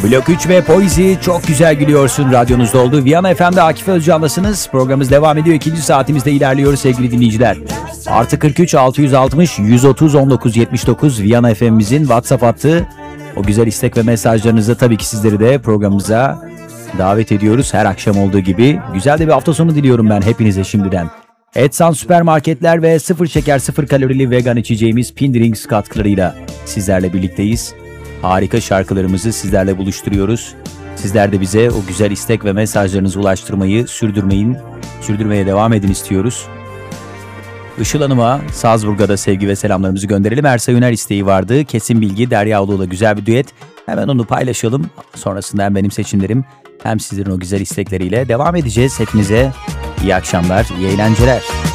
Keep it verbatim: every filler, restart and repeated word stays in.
Blok üç ve Poizi çok güzel gülüyorsun radyonuzda oldu. Viyana F M'de Akif Özcan'lasınız. Programımız devam ediyor. İkinci saatimizde ilerliyoruz sevgili dinleyiciler. Artı kırk üç altı yüz altmış yüz otuz on dokuz yetmiş dokuz Viyana F M'imizin WhatsApp hattı. O güzel istek ve mesajlarınızla tabii ki sizleri de programımıza davet ediyoruz. Her akşam olduğu gibi. Güzel de bir hafta sonu diliyorum ben hepinize şimdiden. Edsan Süpermarketler ve sıfır şeker sıfır kalorili vegan içeceğimiz Pindrings katkılarıyla sizlerle birlikteyiz. Harika şarkılarımızı sizlerle buluşturuyoruz. Sizler de bize o güzel istek ve mesajlarınızı ulaştırmayı sürdürmeyin, sürdürmeye devam edin istiyoruz. Işıl Hanım'a Salzburg'a da sevgi ve selamlarımızı gönderelim. Ersay Üner isteği vardı. Kesin Bilgi, Derya Ulu'yla güzel bir düet. Hemen onu paylaşalım. Sonrasında hem benim seçimlerim hem sizlerin o güzel istekleriyle devam edeceğiz. Hepinize iyi akşamlar, iyi eğlenceler.